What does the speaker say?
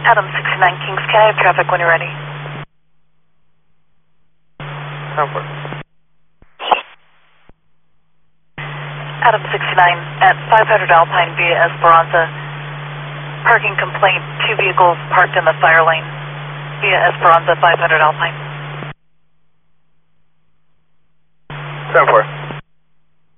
Adam 69 Kings, can I have traffic when you're ready? 10-4. Adam 69 at 500 Alpine via Esperanza. Parking complaint, 2 vehicles parked in the fire lane via Esperanza 500 Alpine. 10-4.